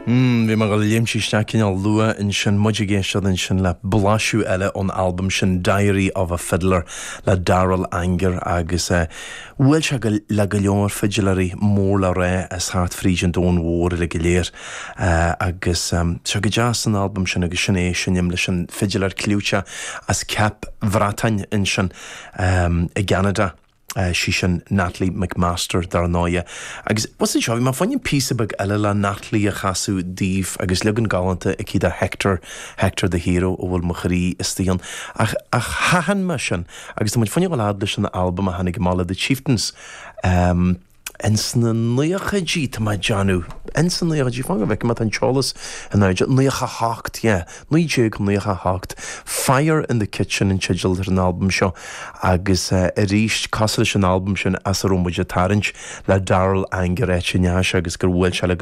Vi mar léimsí cin lua in sin mudgéisiad in sin le blasú eile an album sin Diary of a Fiddler le Daryl Anger agus bhfuil se le go leor fiddleí mór le ré as hart frísin dón mhór le go léir agus se go deas an album sin agus sin é sin im leis an fiddler clúte as cap bhratain in sin i Canada. Sí sin Natalie McMaster dar náide. Agus was it seo, má fannin písa bag eile le Natalie a chasú díomh agus legan galanta i cíad a Hector the Hero ó bhfuil mo chorí istíon. Ach chahan me sin, agus tá muid fannin bhil ad leis an album a hanig mála The Chieftains. Ensna nuacha dí tá mai Janu. Ensna nuacha dí fanga bheith mat an Charles and nuacha hacht, yeah. Nuacha hacht. Fire in the Kitchen in Chidgel an album seo agus ríist cosal an album sin as a romuid a tarint le Daryl Anger etchin agus gur bhfuil se le